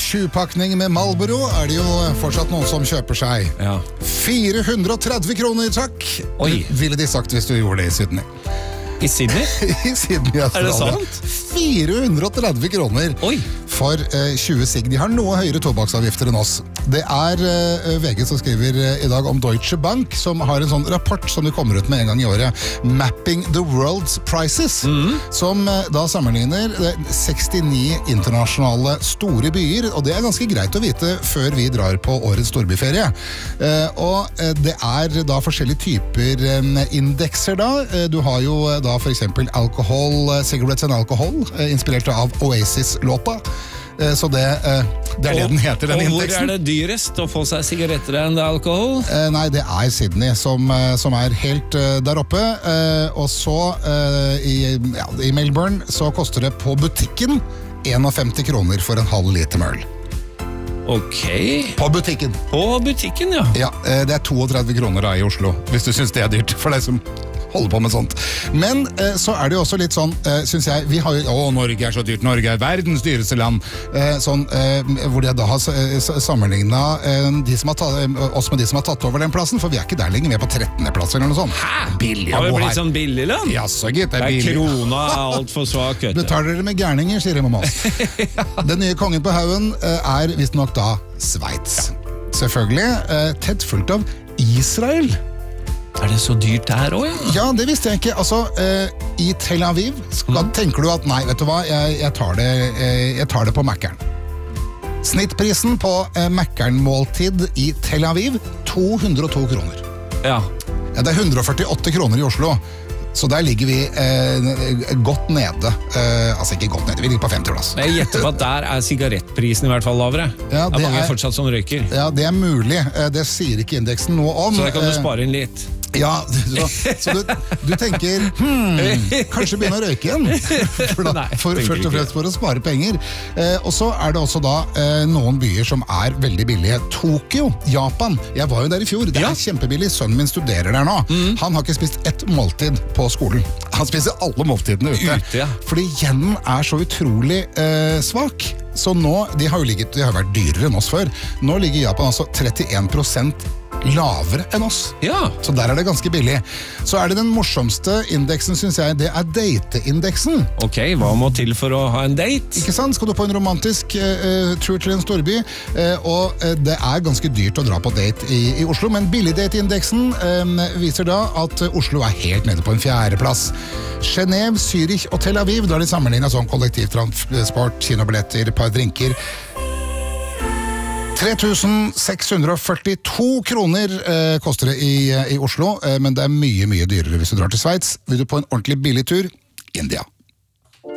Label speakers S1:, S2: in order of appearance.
S1: 20-pakning med Marlboro er det jo fortsatt noen som kjøper seg.
S2: Ja.
S1: 430 kroner, takk.
S2: Oi.
S1: Ville de sagt hvis du gjorde det i Sydney.
S2: I Sydney?
S1: I Sydney,
S2: Er det sant?
S1: 430 kroner
S2: Oi.
S1: for 20 sigg. De har noe høyere tobakksavgifter enn oss. Det er VG som skriver i dag om Deutsche Bank, som har en sånn rapport som de kommer ut med en gang i året. Mapping the World's Prices, som da sammenligner 69 internasjonale store byer, og det er ganske greit å vite før vi drar på årets storbyferie. Og det er da forskjellige typer indekser da. Du har jo da for eksempel alkohol, cigarettes and alcohol, inspirert av Oasis-låta. Så det er det den heter, den
S2: indeksen. Og hvor
S1: indeksen.
S2: er det dyrest å få seg sigaretter enn alkohol?
S1: Nei, det er Sydney som er helt der oppe. Og så i Melbourne så koster det på butikken 51 kroner for en halv liter møl.
S2: Ok.
S1: På butikken.
S2: På butikken, ja.
S1: Ja, det er 32 kroner da i Oslo, hvis du synes det er dyrt for deg som holder på med sånt. Men så er det jo også litt sånn, synes jeg, vi har jo, Norge er så dyrt, Norge er verdens dyreste land, hvor de da har sammenlignet oss med de som har tatt over den plassen, for vi er ikke der lenger, vi er på 13. plass eller noe sånt.
S2: Hæ?
S1: Billig
S2: Har
S1: å
S2: vi
S1: bo
S2: blitt
S1: her.
S2: sånn billig land?
S1: Ja, så gitt, det er
S2: Der
S1: billig.
S2: krona er alt for svak, vet du.
S1: Betaler dere med gærninger, sier de om oss. Den nye kongen på haugen er visst nok da Sveits. Selvfølgelig, tett fulgt av Israel.
S2: Er det så dyrt der også, ja?
S1: Ja, det visste jeg ikke. Altså, i Tel Aviv, tenker du at nei, vet du hva, jeg tar det på Mackeren. Snittprisen på Mackeren-måltid i Tel Aviv, 202 kroner.
S2: Ja.
S1: Ja, det er 148 kroner i Oslo, så der ligger vi godt nede. Altså ikke godt nede, vi ligger på 50 plass.
S2: Jeg gjetter på at der er sigarettprisen i hvert fall lavere.
S1: Ja,
S2: det er mange fortsatt som røyker.
S1: Ja, det er mulig. Det sier ikke indeksen noe om.
S2: Så der kan du spare inn litt.
S1: Ja, så du tenker kanskje begynne å røyke igjen for først og fremst for å spare penger. Og så er det også da noen byer som er veldig billige. Tokyo, Japan. Jeg var jo der i fjor, det er kjempebillig. Sønnen min studerer der nå. Han har ikke spist ett måltid på skolen. Han spiser alle måltidene ute. Fordi yenen er så utrolig svak. Så nå, de har vært dyrere enn oss før. Nå ligger Japan altså 31% lavere enn oss.
S2: Ja.
S1: Så der er det ganske billig. Så er det den morsomste indeksen, synes jeg, det er date-indeksen.
S2: Ok, hva må til for å ha en date?
S1: Ikke sant? Skal du på en romantisk tur til en storby, og det er ganske dyrt å dra på date i Oslo, men billig-date-indeksen viser da at Oslo er helt nede på en 4. plass. Genève, Zürich og Tel Aviv, da har de sammenlignet sånn kollektivtransport, kinobilletter, et par drinker. 3642 kroner koster det i Oslo, men det er mye, mye dyrere hvis du drar til Sveits. Vil du på en ordentlig billig tur? India.